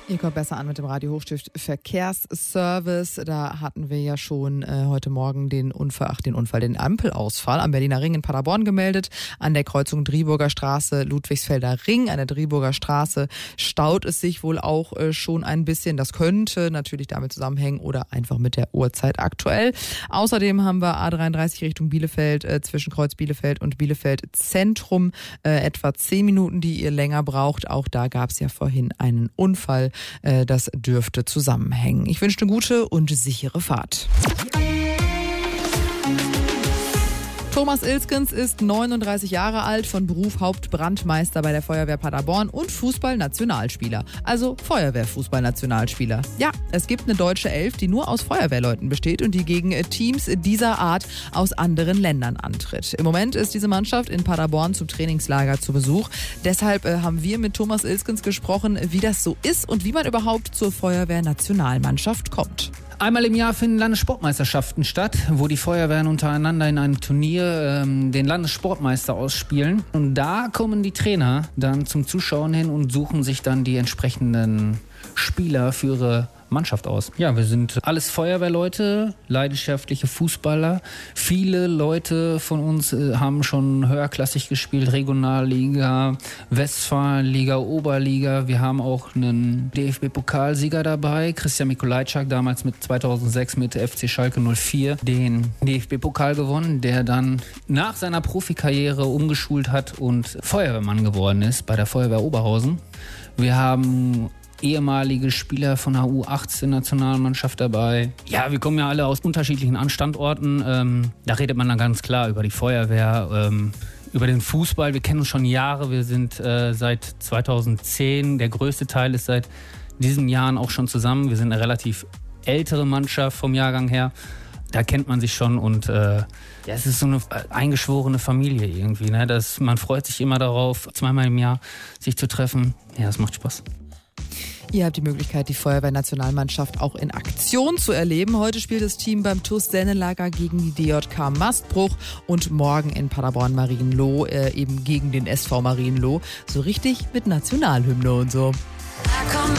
Ihr kommt besser an mit dem Radio Hochstift Verkehrsservice. Da hatten wir ja schon heute Morgen den Ampelausfall am Berliner Ring in Paderborn gemeldet. An der Kreuzung Driburger Straße, Ludwigsfelder Ring, an der Driburger Straße staut es sich wohl auch schon ein bisschen. Das könnte natürlich damit zusammenhängen oder einfach mit der Uhrzeit aktuell. Außerdem haben wir A33 Richtung Bielefeld zwischen Kreuz Bielefeld und Bielefeld Zentrum etwa 10 Minuten, die ihr länger braucht. Auch da gab es ja vorhin einen Unfall. Das dürfte zusammenhängen. Ich wünsche eine gute und sichere Fahrt. Thomas Ilskens ist 39 Jahre alt, von Beruf Hauptbrandmeister bei der Feuerwehr Paderborn und Fußballnationalspieler. Also Feuerwehrfußballnationalspieler. Ja, es gibt eine deutsche Elf, die nur aus Feuerwehrleuten besteht und die gegen Teams dieser Art aus anderen Ländern antritt. Im Moment ist diese Mannschaft in Paderborn zum Trainingslager zu Besuch. Deshalb haben wir mit Thomas Ilskens gesprochen, wie das so ist und wie man überhaupt zur Feuerwehrnationalmannschaft kommt. Einmal im Jahr finden Landessportmeisterschaften statt, wo die Feuerwehren untereinander in einem Turnier den Landessportmeister ausspielen. Und da kommen die Trainer dann zum Zuschauen hin und suchen sich dann die entsprechenden Spieler für ihre Mannschaft aus. Ja, wir sind alles Feuerwehrleute, leidenschaftliche Fußballer. Viele Leute von uns haben schon höherklassig gespielt, Regionalliga, Westfalenliga, Oberliga. Wir haben auch einen DFB-Pokalsieger dabei, Christian Mikolajczak, damals mit 2006 mit FC Schalke 04 den DFB-Pokal gewonnen, der dann nach seiner Profikarriere umgeschult hat und Feuerwehrmann geworden ist bei der Feuerwehr Oberhausen. Wir haben ehemalige Spieler von der U18-Nationalmannschaft dabei. Ja, wir kommen ja alle aus unterschiedlichen Standorten. Da redet man dann ganz klar über die Feuerwehr, über den Fußball. Wir kennen uns schon Jahre. Wir sind seit 2010, der größte Teil ist seit diesen Jahren auch schon zusammen. Wir sind eine relativ ältere Mannschaft vom Jahrgang her. Da kennt man sich schon und es ist so eine eingeschworene Familie irgendwie. Ne? Man freut sich immer darauf, zweimal im Jahr sich zu treffen. Ja, das macht Spaß. Ihr habt die Möglichkeit, die Feuerwehrnationalmannschaft auch in Aktion zu erleben. Heute spielt das Team beim TuS Sennelager gegen die DJK Mastbruch und morgen in Paderborn-Marienloh eben gegen den SV Marienloh. So richtig mit Nationalhymne und so.